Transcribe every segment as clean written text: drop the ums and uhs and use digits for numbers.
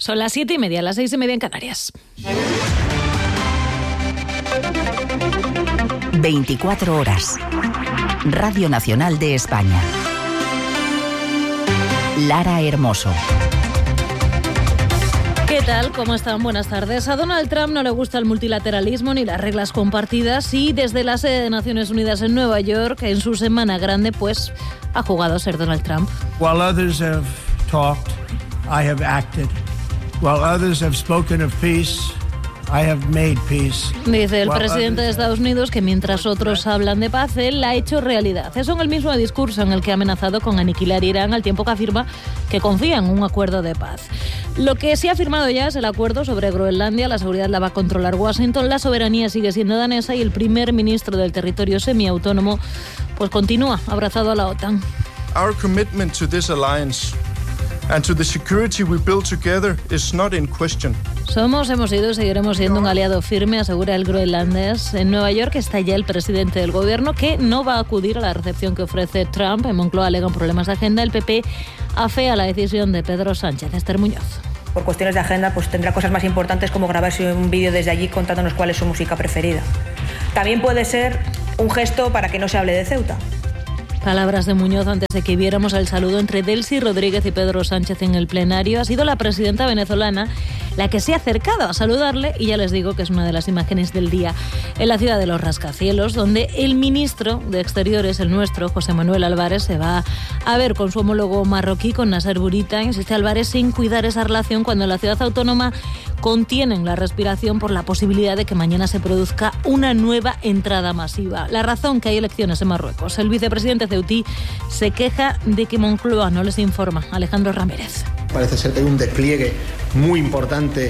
Son las 7:30, las 6:30 en Canarias. 24 horas. Radio Nacional de España. Lara Hermoso. ¿Qué tal? ¿Cómo están? Buenas tardes. A Donald Trump no le gusta el multilateralismo ni las reglas compartidas y desde la sede de Naciones Unidas en Nueva York, en su semana grande, pues ha jugado a ser Donald Trump. While others have talked, I have acted. While others have spoken of peace, I have made peace. Dice el presidente de Estados Unidos que mientras otros hablan de paz, él la ha hecho realidad. Eso en el mismo discurso en el que ha amenazado con aniquilar Irán, al tiempo que afirma que confía en un acuerdo de paz. Lo que sí ha firmado ya es el acuerdo sobre Groenlandia. La seguridad la va a controlar Washington, la soberanía sigue siendo danesa y el primer ministro del territorio semiautónomo pues continúa abrazado a la OTAN. Our commitment to this alliance and to the security we build together is not in question. Somos, hemos sido y seguiremos siendo un aliado firme, asegura el groenlandés. En Nueva York está ya el presidente del gobierno, que no va a acudir a la recepción que ofrece Trump. En Moncloa alegan problemas de agenda. El PP afea la decisión de Pedro Sánchez. Esther Muñoz. Por cuestiones de agenda, pues tendrá cosas más importantes como grabarse un vídeo desde allí contándonos cuál es su música preferida. También puede ser un gesto para que no se hable de Ceuta. Palabras de Muñoz antes de que viéramos el saludo entre Delcy Rodríguez y Pedro Sánchez en el plenario. Ha sido la presidenta venezolana la que se ha acercado a saludarle y ya les digo que es una de las imágenes del día en la ciudad de los rascacielos, donde el ministro de Exteriores, el nuestro, José Manuel Álvarez, se va a ver con su homólogo marroquí, con Nasser Bourita. Insiste Álvarez sin cuidar esa relación cuando en la ciudad autónoma contienen la respiración por la posibilidad de que mañana se produzca una nueva entrada masiva. La razón: que hay elecciones en Marruecos. El vicepresidente ceutí se queja de que Moncloa no les informa. Alejandro Ramírez. Parece ser que hay un despliegue muy importante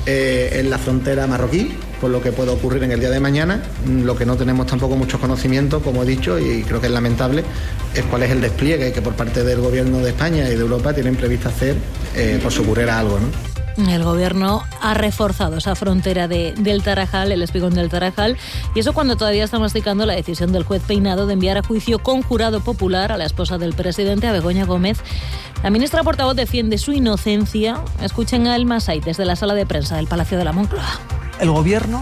en la frontera marroquí, por lo que puede ocurrir en el día de mañana. Lo que no tenemos tampoco mucho conocimiento, como he dicho, y creo que es lamentable, es cuál es el despliegue que por parte del gobierno de España y de Europa tienen previsto hacer por si ocurriera algo, ¿no? El gobierno ha reforzado esa frontera del Tarajal, el espigón del Tarajal, y eso cuando todavía está masticando la decisión del juez Peinado de enviar a juicio con jurado popular a la esposa del presidente, a Begoña Gómez. La ministra portavoz defiende su inocencia. Escuchen a Elma Said desde la sala de prensa del Palacio de la Moncloa. El gobierno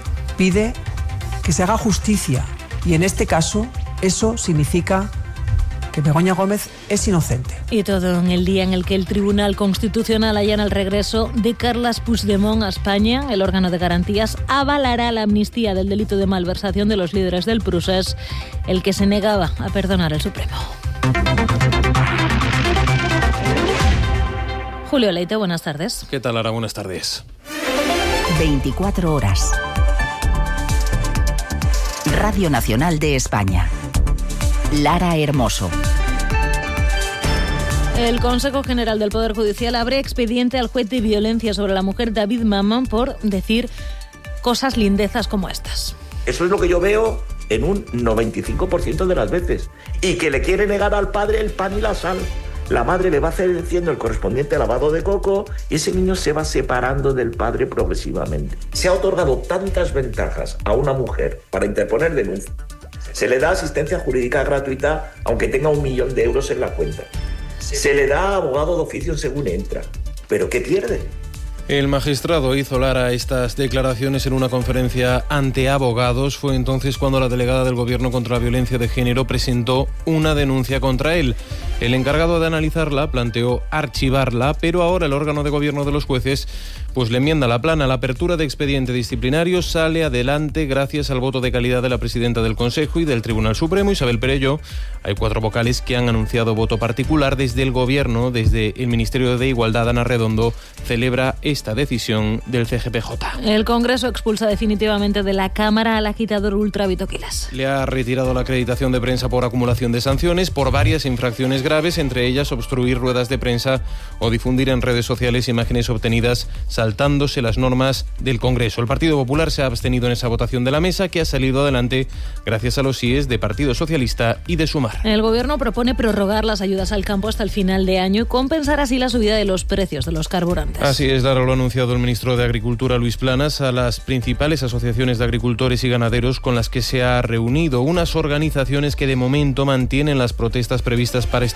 pide que se haga justicia y en este caso eso significa que Begoña Gómez es inocente. Y todo en el día en el que el Tribunal Constitucional allana el regreso de Carles Puigdemont a España. El órgano de garantías avalará la amnistía del delito de malversación de los líderes del procés, el que se negaba a perdonar el Supremo. Julio Leite, buenas tardes. ¿Qué tal, Lara? Buenas tardes. 24 horas. Radio Nacional de España. Lara Hermoso. El Consejo General del Poder Judicial abre expediente al juez de violencia sobre la mujer David Maman por decir cosas lindezas como estas. Eso es lo que yo veo en un 95% de las veces. Y que le quiere negar al padre el pan y la sal. La madre le va haciendo el correspondiente lavado de coco y ese niño se va separando del padre progresivamente. Se ha otorgado tantas ventajas a una mujer para interponer denuncia. Se le da asistencia jurídica gratuita aunque tenga 1 millón de euros en la cuenta. Se le da abogado de oficio según entra. ¿Pero qué pierde? El magistrado hizo, Lara, estas declaraciones en una conferencia ante abogados. Fue entonces cuando la delegada del Gobierno contra la Violencia de Género presentó una denuncia contra él. El encargado de analizarla planteó archivarla, pero ahora el órgano de gobierno de los jueces pues le enmienda la plana. La apertura de expediente disciplinario sale adelante gracias al voto de calidad de la presidenta del Consejo y del Tribunal Supremo, Isabel Perelló. Hay 4 vocales que han anunciado voto particular. Desde el Gobierno, desde el Ministerio de Igualdad, Ana Redondo celebra esta decisión del CGPJ. El Congreso expulsa definitivamente de la Cámara al agitador Ultra Vito Quilas. Le ha retirado la acreditación de prensa por acumulación de sanciones por varias infracciones graves, entre ellas obstruir ruedas de prensa o difundir en redes sociales imágenes obtenidas saltándose las normas del Congreso. El Partido Popular se ha abstenido en esa votación de la mesa, que ha salido adelante gracias a los síes de Partido Socialista y de Sumar. El Gobierno propone prorrogar las ayudas al campo hasta el final de año y compensar así la subida de los precios de los carburantes. Así es, Lara, lo ha anunciado el ministro de Agricultura, Luis Planas, a las principales asociaciones de agricultores y ganaderos con las que se ha reunido. Unas organizaciones que de momento mantienen las protestas previstas para este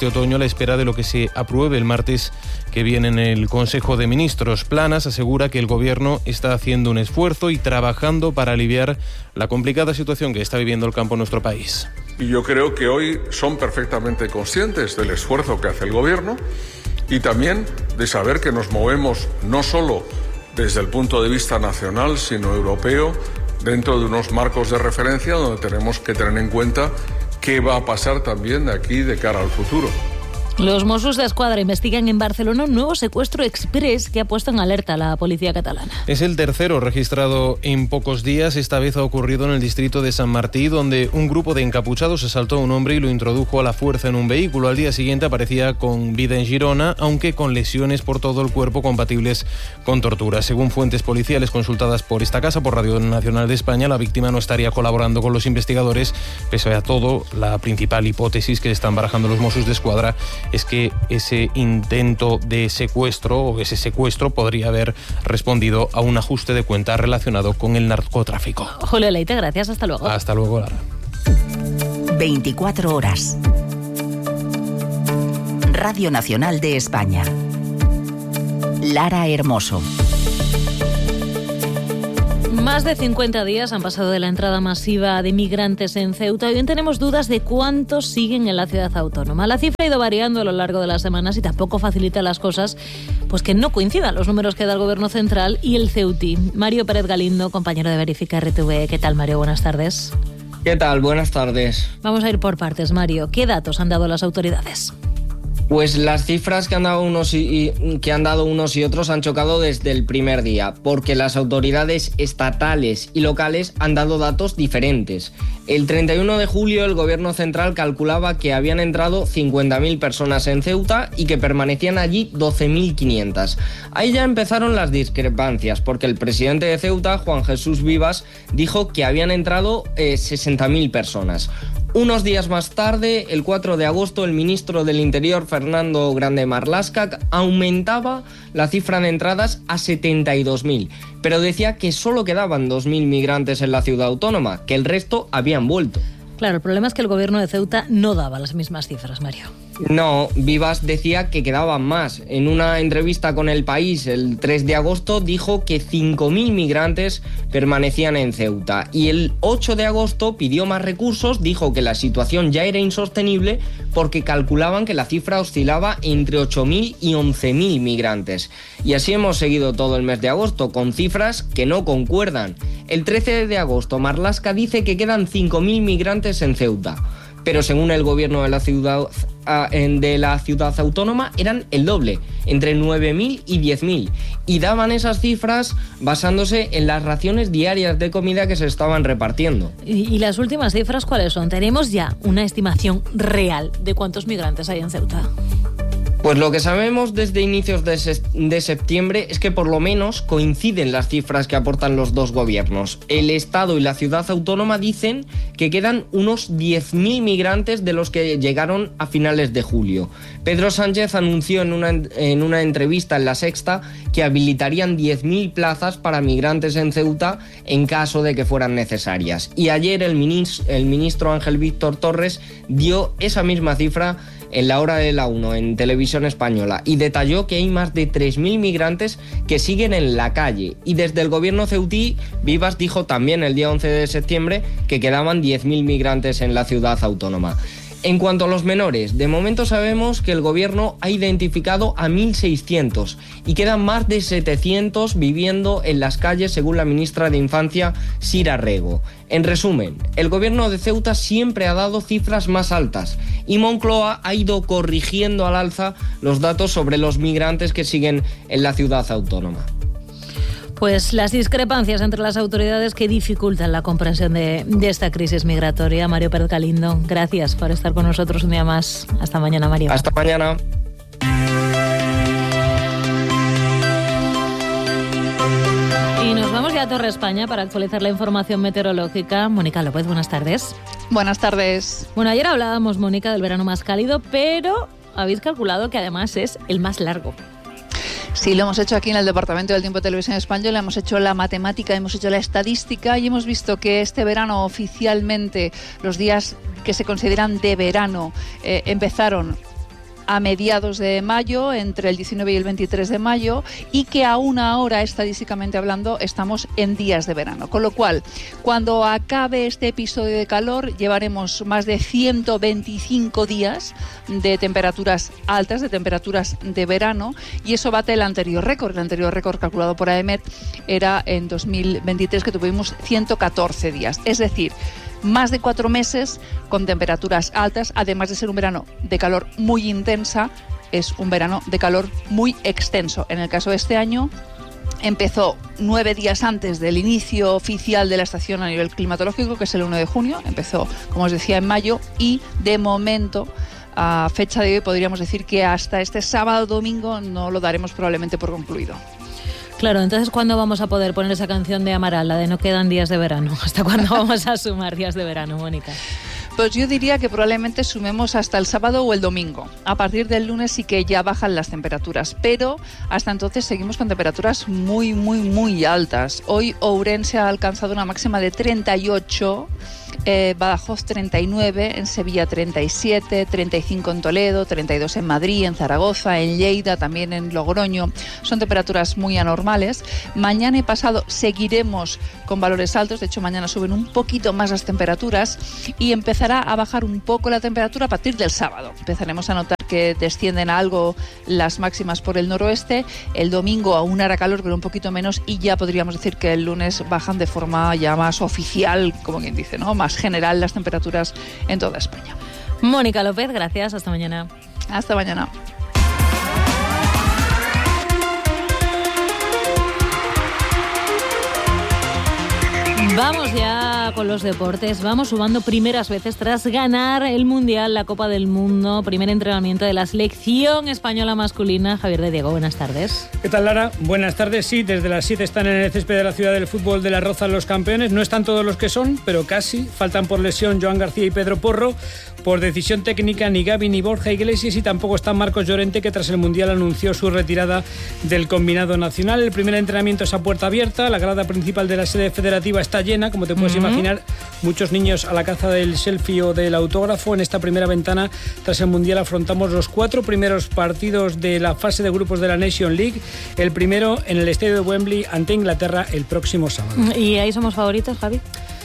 este otoño a la espera de lo que se apruebe el martes que viene en el Consejo de Ministros. Planas asegura que el Gobierno está haciendo un esfuerzo y trabajando para aliviar la complicada situación que está viviendo el campo en nuestro país. Y yo creo que hoy son perfectamente conscientes del esfuerzo que hace el Gobierno y también de saber que nos movemos no solo desde el punto de vista nacional, sino europeo, dentro de unos marcos de referencia donde tenemos que tener en cuenta qué va a pasar también de aquí de cara al futuro. Los Mossos d'Esquadra investigan en Barcelona un nuevo secuestro express que ha puesto en alerta a la policía catalana. Es el tercero registrado en pocos días. Esta vez ha ocurrido en el distrito de Sant Martí, donde un grupo de encapuchados asaltó a un hombre y lo introdujo a la fuerza en un vehículo. Al día siguiente aparecía con vida en Girona, aunque con lesiones por todo el cuerpo compatibles con tortura. Según fuentes policiales consultadas por esta casa, por Radio Nacional de España, la víctima no estaría colaborando con los investigadores. Pese a todo, la principal hipótesis que están barajando los Mossos d'Esquadra es que ese intento de secuestro o ese secuestro podría haber respondido a un ajuste de cuentas relacionado con el narcotráfico. Julio Leite, gracias. Hasta luego. Hasta luego, Lara. 24 horas. Radio Nacional de España. Lara Hermoso. Más de 50 días han pasado de la entrada masiva de migrantes en Ceuta y hoy tenemos dudas de cuántos siguen en la ciudad autónoma. La cifra ha ido variando a lo largo de las semanas y tampoco facilita las cosas pues que no coincidan los números que da el Gobierno Central y el Ceutí. Mario Pérez Galindo, compañero de Verifica RTV. ¿Qué tal, Mario? Buenas tardes. ¿Qué tal? Buenas tardes. Vamos a ir por partes, Mario. ¿Qué datos han dado las autoridades? Pues las cifras que han dado unos y otros han chocado desde el primer día, porque las autoridades estatales y locales han dado datos diferentes. El 31 de julio el Gobierno Central calculaba que habían entrado 50.000 personas en Ceuta y que permanecían allí 12.500. Ahí ya empezaron las discrepancias, porque el presidente de Ceuta, Juan Jesús Vivas, dijo que habían entrado 60.000 personas. Unos días más tarde, el 4 de agosto, el ministro del Interior, Fernando Grande Marlaska, aumentaba la cifra de entradas a 72.000, pero decía que solo quedaban 2.000 migrantes en la ciudad autónoma, que el resto habían vuelto. Claro, el problema es que el Gobierno de Ceuta no daba las mismas cifras, Mario. No, Vivas decía que quedaban más. En una entrevista con El País el 3 de agosto dijo que 5.000 migrantes permanecían en Ceuta y el 8 de agosto pidió más recursos, dijo que la situación ya era insostenible porque calculaban que la cifra oscilaba entre 8.000 y 11.000 migrantes. Y así hemos seguido todo el mes de agosto con cifras que no concuerdan. El 13 de agosto Marlaska dice que quedan 5.000 migrantes en Ceuta, pero según el gobierno de la ciudad autónoma eran el doble, entre 9.000 y 10.000, y daban esas cifras basándose en las raciones diarias de comida que se estaban repartiendo. ¿Y las últimas cifras cuáles son? ¿Tenemos ya una estimación real de cuántos migrantes hay en Ceuta? Pues lo que sabemos desde inicios de septiembre es que por lo menos coinciden las cifras que aportan los dos gobiernos. El Estado y la ciudad autónoma dicen que quedan unos 10.000 migrantes de los que llegaron a finales de julio. Pedro Sánchez anunció en una entrevista en La Sexta que habilitarían 10.000 plazas para migrantes en Ceuta en caso de que fueran necesarias. Y ayer el ministro Ángel Víctor Torres dio esa misma cifra en la hora de la 1 en Televisión Española y detalló que hay más de 3.000 migrantes que siguen en la calle. Y desde el gobierno ceutí, Vivas dijo también el día 11 de septiembre que quedaban 10.000 migrantes en la ciudad autónoma. En cuanto a los menores, de momento sabemos que el gobierno ha identificado a 1.600 y quedan más de 700 viviendo en las calles, según la ministra de Infancia, Sira Rego. En resumen, el gobierno de Ceuta siempre ha dado cifras más altas y Moncloa ha ido corrigiendo al alza los datos sobre los migrantes que siguen en la ciudad autónoma. Pues las discrepancias entre las autoridades que dificultan la comprensión de esta crisis migratoria. Mario Pérez Galindo, gracias por estar con nosotros un día más. Hasta mañana, Mario. Hasta mañana. Y nos vamos ya a Torre España para actualizar la información meteorológica. Mónica López, buenas tardes. Buenas tardes. Bueno, ayer hablábamos, Mónica, del verano más cálido, pero habéis calculado que además es el más largo. Sí, lo hemos hecho aquí en el Departamento del Tiempo de Televisión Española, hemos hecho la matemática, hemos hecho la estadística y hemos visto que este verano oficialmente los días que se consideran de verano empezaron a mediados de mayo, entre el 19 y el 23 de mayo, y que aún ahora, estadísticamente hablando, estamos en días de verano. Con lo cual, cuando acabe este episodio de calor, llevaremos más de 125 días de temperaturas altas, de temperaturas de verano, y eso bate el anterior récord. El anterior récord calculado por AEMET era en 2023, que tuvimos 114 días. Es decir, más de 4 meses con temperaturas altas, además de ser un verano de calor muy intensa, es un verano de calor muy extenso. En el caso de este año, empezó 9 días antes del inicio oficial de la estación a nivel climatológico, que es el 1 de junio, empezó, como os decía, en mayo, y de momento, a fecha de hoy, podríamos decir que hasta este sábado domingo no lo daremos probablemente por concluido. Claro, entonces, ¿cuándo vamos a poder poner esa canción de Amaral, la de No quedan días de verano? ¿Hasta cuándo vamos a sumar días de verano, Mónica? Pues yo diría que probablemente sumemos hasta el sábado o el domingo. A partir del lunes sí que ya bajan las temperaturas, pero hasta entonces seguimos con temperaturas muy, muy, muy altas. Hoy Ourense ha alcanzado una máxima de 38, Badajoz 39, en Sevilla 37, 35 en Toledo, 32 en Madrid, en Zaragoza, en Lleida, también en Logroño. Son temperaturas muy anormales. Mañana y pasado seguiremos con valores altos, de hecho mañana suben un poquito más las temperaturas y empezará a bajar un poco la temperatura a partir del sábado. Empezaremos a notar que descienden algo las máximas por el noroeste. El domingo aún hará calor, pero un poquito menos, y ya podríamos decir que el lunes bajan de forma ya más oficial, como quien dice, ¿no? Más general las temperaturas en toda España. Mónica López, gracias. Hasta mañana. Hasta mañana. Vamos ya con los deportes. Vamos sumando primeras veces tras ganar el Mundial, la Copa del Mundo. Primer entrenamiento de la selección española masculina. Javier de Diego, buenas tardes. ¿Qué tal, Lara? Buenas tardes. Sí, desde las 7 están en el césped de la ciudad del fútbol de La Rozas los campeones. No están todos los que son, pero casi. Faltan por lesión Joan García y Pedro Porro. Por decisión técnica, ni Gavi ni Borja Iglesias, y tampoco está Marcos Llorente, que tras el Mundial anunció su retirada del combinado nacional. El primer entrenamiento es a puerta abierta. La grada principal de la sede federativa está llena, como te puedes imaginar. Muchos niños a la caza del selfie o del autógrafo. En esta primera ventana, tras el Mundial, afrontamos los 4 primeros partidos de la fase de grupos de la Nation League. El primero en el estadio de Wembley ante Inglaterra el próximo sábado. ¿Y ahí somos favoritos, Javi?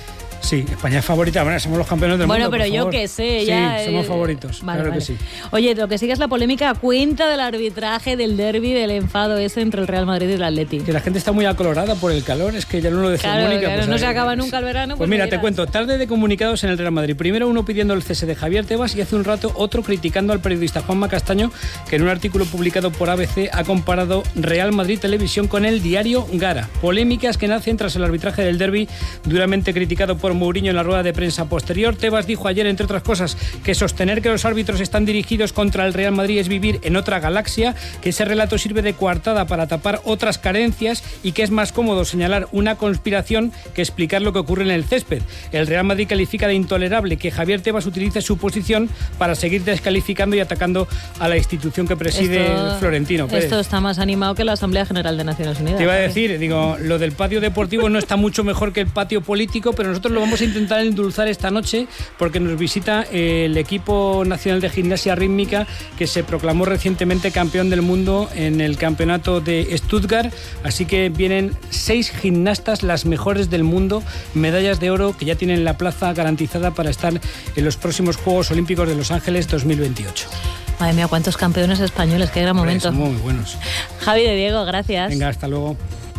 Sí, España es favorita. Bueno, somos los campeones del mundo. Bueno, pero yo qué sé, ya. Sí, somos favoritos. Vale, claro vale. que sí. Oye, lo que sigue es la polémica a cuenta del arbitraje del derbi, del enfado ese entre el Real Madrid y el Atleti. Que la gente está muy acolorada por el calor, es que ya no lo decía Mónica. Claro, pues, no se acaba nunca el verano. Pues mira, te cuento, tarde de comunicados en el Real Madrid. Primero uno pidiendo el cese de Javier Tebas y hace un rato otro criticando al periodista Juanma Castaño, que en un artículo publicado por ABC ha comparado Real Madrid Televisión con el diario Gara. Polémicas que nacen tras el arbitraje del derbi, duramente criticado por Mourinho en la rueda de prensa posterior. Tebas dijo ayer, entre otras cosas, que sostener que los árbitros están dirigidos contra el Real Madrid es vivir en otra galaxia, que ese relato sirve de coartada para tapar otras carencias y que es más cómodo señalar una conspiración que explicar lo que ocurre en el césped. El Real Madrid califica de intolerable que Javier Tebas utilice su posición para seguir descalificando y atacando a la institución que preside Florentino Pérez. Esto está más animado que la Asamblea General de Naciones Unidas. Te iba a decir, lo del patio deportivo no está mucho mejor que el patio político, pero nosotros lo vamos a intentar endulzar esta noche porque nos visita el equipo nacional de gimnasia rítmica, que se proclamó recientemente campeón del mundo en el campeonato de Stuttgart. Así que vienen 6 gimnastas, las mejores del mundo, medallas de oro, que ya tienen la plaza garantizada para estar en los próximos Juegos Olímpicos de Los Ángeles 2028. Madre mía, cuántos campeones españoles, qué gran momento. Son muy buenos. Javi de Diego, gracias. Venga, hasta luego.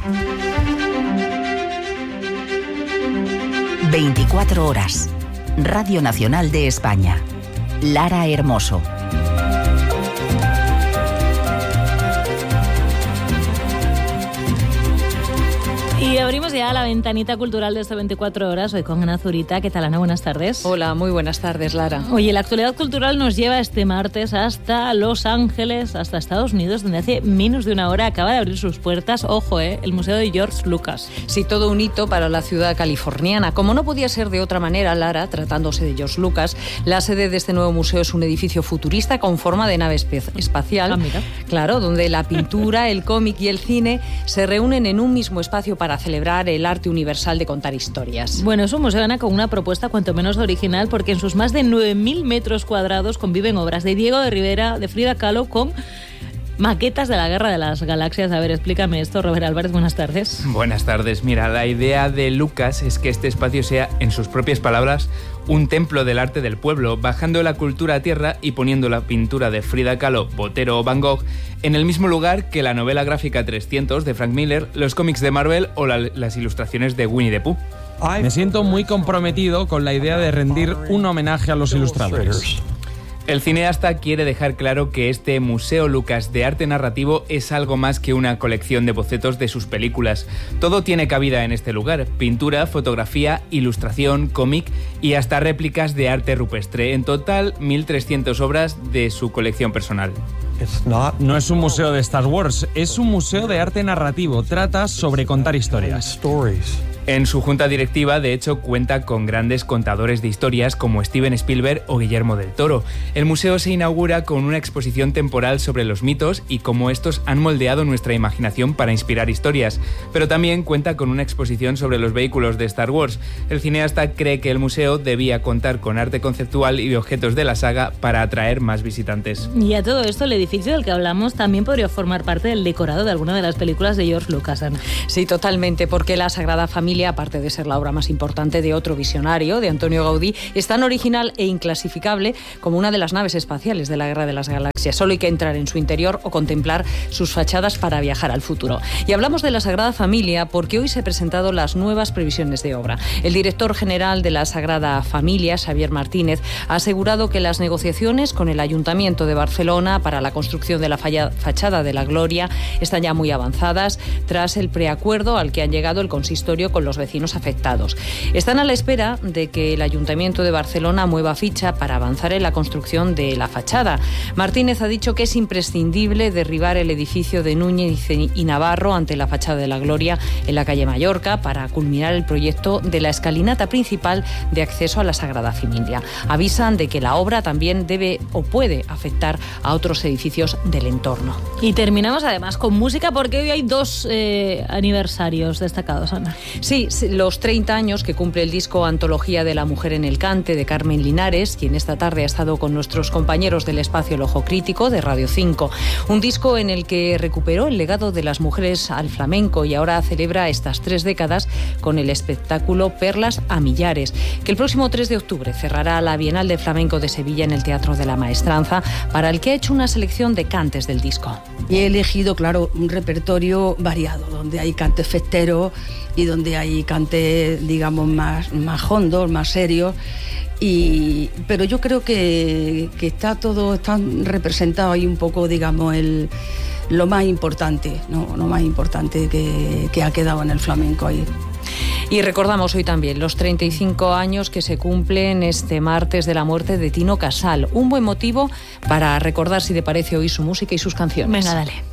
24 horas. Radio Nacional de España. Lara Hermoso. Y abrimos ya la ventanita cultural de estas 24 horas, hoy con Ana Zurita. ¿Qué tal, Ana? Buenas tardes. Hola, muy buenas tardes, Lara. Oye, la actualidad cultural nos lleva este martes hasta Los Ángeles, hasta Estados Unidos, donde hace menos de una hora acaba de abrir sus puertas, ojo, el Museo de George Lucas. Sí, todo un hito para la ciudad californiana. Como no podía ser de otra manera, Lara, tratándose de George Lucas, la sede de este nuevo museo es un edificio futurista con forma de nave espacial. Ah, mira. Claro, donde la pintura, el cómic y el cine se reúnen en un mismo espacio para celebrar celebrar el arte universal de contar historias. Bueno, es un museo, Ana, con una propuesta cuanto menos original, porque en sus más de 9.000 metros cuadrados conviven obras de Diego de Rivera, de Frida Kahlo, con maquetas de la Guerra de las Galaxias. A ver, explícame esto, Robert Álvarez, buenas tardes. Buenas tardes. Mira, la idea de Lucas es que este espacio sea, en sus propias palabras, un templo del arte del pueblo, bajando la cultura a tierra y poniendo la pintura de Frida Kahlo, Botero o Van Gogh en el mismo lugar que la novela gráfica 300 de Frank Miller, los cómics de Marvel o las ilustraciones de Winnie the Pooh. Me siento muy comprometido con la idea de rendir un homenaje a los ilustradores. El cineasta quiere dejar claro que este Museo Lucas de arte narrativo es algo más que una colección de bocetos de sus películas. Todo tiene cabida en este lugar: pintura, fotografía, ilustración, cómic y hasta réplicas de arte rupestre. En total, 1.300 obras de su colección personal. No es un museo de Star Wars, es un museo de arte narrativo. Trata sobre contar historias. En su junta directiva, de hecho, cuenta con grandes contadores de historias como Steven Spielberg o Guillermo del Toro. El museo se inaugura con una exposición temporal sobre los mitos y cómo estos han moldeado nuestra imaginación para inspirar historias, pero también cuenta con una exposición sobre los vehículos de Star Wars. El cineasta cree que el museo debía contar con arte conceptual y objetos de la saga para atraer más visitantes. Y a todo esto, el edificio del que hablamos también podría formar parte del decorado de alguna de las películas de George Lucas, Ana. Sí, totalmente, porque la Sagrada Familia, aparte de ser la obra más importante de otro visionario, de Antonio Gaudí, es tan original e inclasificable como una de las naves espaciales de la Guerra de las Galaxias. Solo hay que entrar en su interior o contemplar sus fachadas para viajar al futuro. Y hablamos de la Sagrada Familia porque hoy se han presentado las nuevas previsiones de obra. El director general de la Sagrada Familia, Xavier Martínez, ha asegurado que las negociaciones con el Ayuntamiento de Barcelona para la construcción de la fachada de la Gloria están ya muy avanzadas tras el preacuerdo al que han llegado el consistorio con los vecinos afectados. Están a la espera de que el Ayuntamiento de Barcelona mueva ficha para avanzar en la construcción de la fachada. Martínez ha dicho que es imprescindible derribar el edificio de Núñez y Navarro ante la fachada de la Gloria en la calle Mallorca para culminar el proyecto de la escalinata principal de acceso a la Sagrada Familia. Avisan de que la obra también debe o puede afectar a otros edificios del entorno. Y terminamos además con música porque hoy hay dos aniversarios destacados, Ana. Sí, los 30 años que cumple el disco Antología de la Mujer en el Cante de Carmen Linares, quien esta tarde ha estado con nuestros compañeros del espacio El Ojo Crítico de Radio 5. Un disco en el que recuperó el legado de las mujeres al flamenco y ahora celebra estas 3 décadas con el espectáculo Perlas a Millares, que el próximo 3 de octubre cerrará la Bienal de Flamenco de Sevilla en el Teatro de la Maestranza, para el que ha hecho una selección de cantes del disco. Y he elegido, claro, un repertorio variado, donde hay cantes festeros y donde hay cantes, digamos, más hondos, más serios. Pero yo creo que está representado ahí un poco, digamos, lo más importante, ¿no? Lo más importante que ha quedado en el flamenco ahí. Y recordamos hoy también los 35 años que se cumplen este martes de la muerte de Tino Casal. Un buen motivo para recordar, si te parece, hoy su música y sus canciones. Venga, dale.